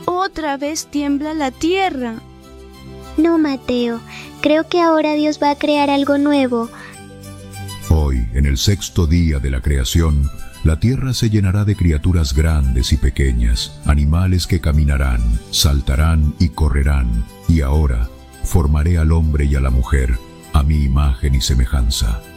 Otra vez tiembla la tierra. No, Mateo, creo que ahora Dios va a crear algo nuevo. Hoy, en el sexto día de la creación, la tierra se llenará de criaturas grandes y pequeñas, animales que caminarán, saltarán y correrán. Y ahora formaré al hombre y a la mujer, a mi imagen y semejanza.